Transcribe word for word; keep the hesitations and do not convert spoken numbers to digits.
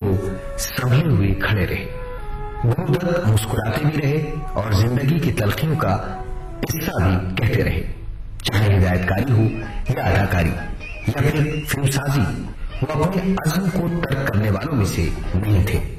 को संभले हुए खड़े रहे। गुरुदत्त मुस्कुराते भी रहे और जिंदगी की तलखियों का किस्सा भी कहते रहे। चाहे हिदायतकारी हो या अदाकारी या फिर फिल्मसाजी, वो अपने अज़्म को तर्क करने वालों में से नहीं थे।